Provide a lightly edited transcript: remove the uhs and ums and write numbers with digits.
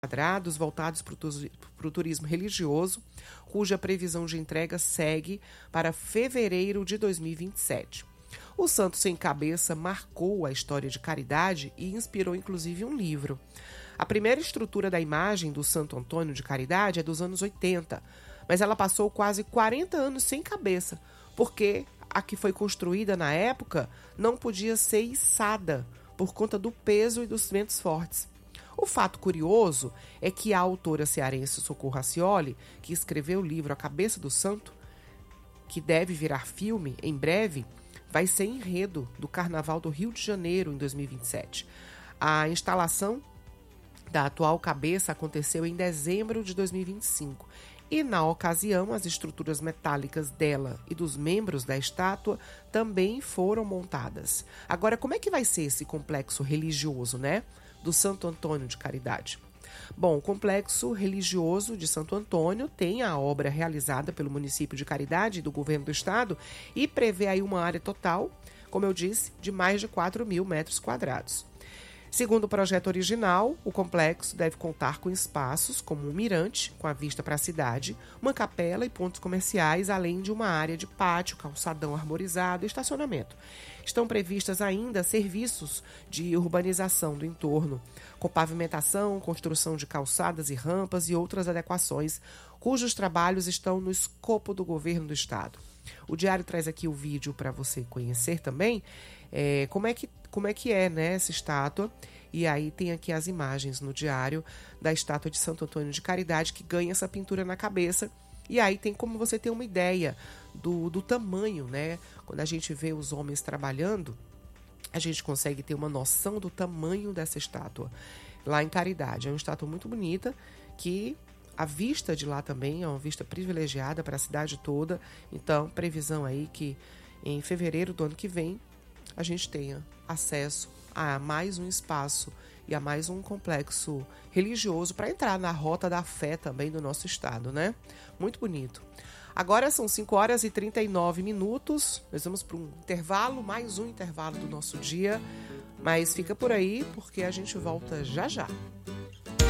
quadrados voltados para o turismo religioso, cuja previsão de entrega segue para fevereiro de 2027. O Santo Sem Cabeça marcou a história de caridade e inspirou inclusive um livro. A primeira estrutura da imagem do Santo Antônio de Caridade é dos anos 80, mas ela passou quase 40 anos sem cabeça, porque a que foi construída na época não podia ser içada por conta do peso e dos ventos fortes. O fato curioso é que a autora cearense Socorro Racioli, que escreveu o livro A Cabeça do Santo, que deve virar filme em breve, vai ser enredo do Carnaval do Rio de Janeiro em 2027. A instalação da atual cabeça aconteceu em dezembro de 2025 e, na ocasião, as estruturas metálicas dela e dos membros da estátua também foram montadas. Agora, como é que vai ser esse complexo religioso, né, do Santo Antônio de Caridade? Bom, o Complexo Religioso de Santo Antônio tem a obra realizada pelo município de Caridade e do governo do estado e prevê aí uma área total, como eu disse, de mais de 4.000 metros quadrados. Segundo o projeto original, o complexo deve contar com espaços como um mirante, com a vista para a cidade, uma capela e pontos comerciais, além de uma área de pátio, calçadão arborizado e estacionamento. Estão previstas ainda serviços de urbanização do entorno, com pavimentação, construção de calçadas e rampas e outras adequações, cujos trabalhos estão no escopo do governo do estado. O Diário traz aqui o vídeo para você conhecer também como é que é, né, essa estátua. E aí tem aqui as imagens no Diário da estátua de Santo Antônio de Caridade, que ganha essa pintura na cabeça. E aí tem como você ter uma ideia do tamanho, né? Quando a gente vê os homens trabalhando, a gente consegue ter uma noção do tamanho dessa estátua lá em Caridade. É uma estátua muito bonita, que a vista de lá também é uma vista privilegiada para a cidade toda. Então, previsão aí que em fevereiro do ano que vem a gente tenha acesso a mais um espaço e a mais um complexo religioso para entrar na rota da fé também do nosso estado, né? Muito bonito. Agora são 5h39. Nós vamos para um intervalo, mais um intervalo do nosso dia. Mas fica por aí porque a gente volta já já.